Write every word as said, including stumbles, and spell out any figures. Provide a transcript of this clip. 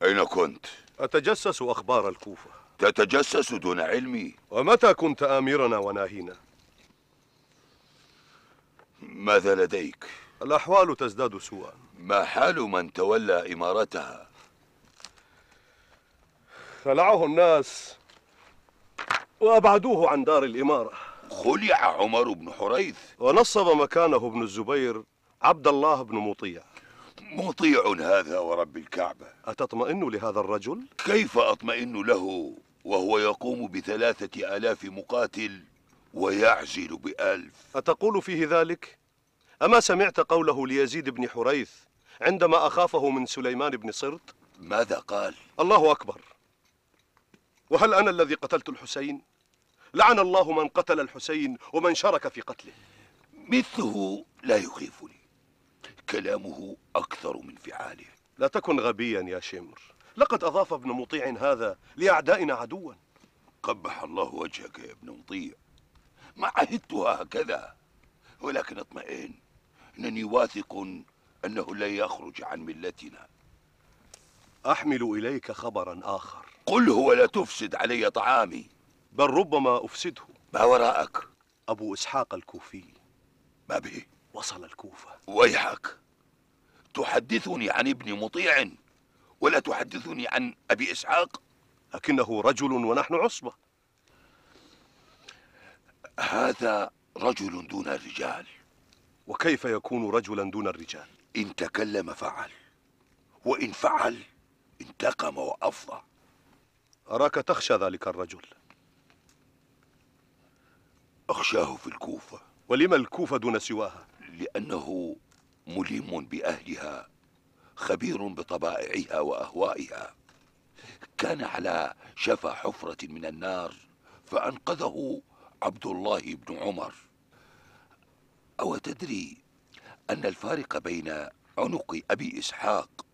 أين كنت؟ أتجسس أخبار الكوفة. تتجسس دون علمي؟ ومتى كنت آمرنا وناهينا؟ ماذا لديك؟ الأحوال تزداد سوءا. ما حال من تولى إمارتها؟ خلعه الناس وأبعدوه عن دار الإمارة. خلع عمر بن حريث ونصب مكانه ابن الزبير عبد الله بن مطيع. مطيع هذا ورب الكعبة. أتطمئن لهذا الرجل؟ كيف أطمئن له وهو يقوم بثلاثة آلاف مقاتل ويعزل بألف؟ أتقول فيه ذلك؟ أما سمعت قوله ليزيد بن حريث عندما أخافه من سليمان بن صرت؟ ماذا قال؟ الله أكبر. وهل أنا الذي قتلت الحسين؟ لعن الله من قتل الحسين ومن شارك في قتله. مثله لا يخيفني، كلامه أكثر من فعاله. لا تكن غبيا يا شمر، لقد أضاف ابن مطيع هذا لأعدائنا عدوا. قبح الله وجهك يا ابن مطيع، ما عهدتها هكذا، ولكن اطمئن، إنني واثق أنه لن يخرج عن ملتنا. أحمل إليك خبرا آخر. قل هو لا تفسد علي طعامي. بل ربما أفسده. ما وراءك؟ أبو إسحاق الكوفي. ما به؟ وصل الكوفة. ويحك، تحدثني عن ابن مطيع ولا تحدثني عن أبي إسحاق؟ لكنه رجل ونحن عصبة. هذا رجل دون الرجال. وكيف يكون رجلا دون الرجال؟ إن تكلم فعل، وإن فعل انتقم وأفضى. أراك تخشى ذلك الرجل. أخشاه في الكوفة. ولم الكوفة دون سواها؟ لأنه ملم بأهلها، خبير بطبائعها وأهوائها، كان على شفا حفرة من النار فأنقذه عبد الله بن عمر. أو تدري أن الفارق بين عنق أبي إسحاق